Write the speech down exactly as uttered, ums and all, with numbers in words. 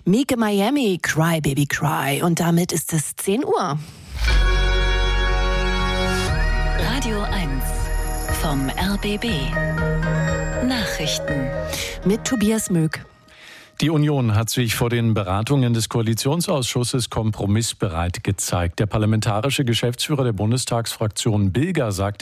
Mieke Miami, Cry Baby Cry. Und damit ist es zehn Uhr. Radio eins vom R B B. Nachrichten mit Tobias Möck. Die Union hat sich vor den Beratungen des Koalitionsausschusses kompromissbereit gezeigt. Der parlamentarische Geschäftsführer der Bundestagsfraktion Bilger sagte